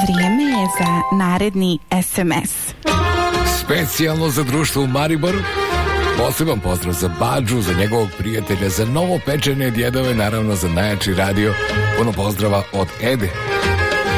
Vrijeme je za naredni SMS. Specijalno za društvo u Mariboru. Poseban pozdrav za Badžu, za njegovog prijatelja, za novopečene djedove, naravno za najjači radio. Puno pozdrava od Ede.